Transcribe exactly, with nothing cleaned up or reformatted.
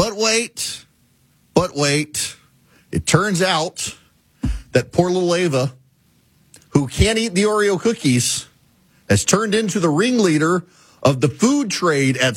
But wait, but wait. It turns out that poor little Ava, who can't eat the Oreo cookies, has turned into the ringleader of the food trade at